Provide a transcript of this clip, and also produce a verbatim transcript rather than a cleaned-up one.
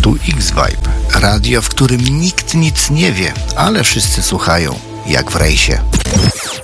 Tu X-Vibe, radio, w którym nikt nic nie wie, ale wszyscy słuchają, jak w rejsie.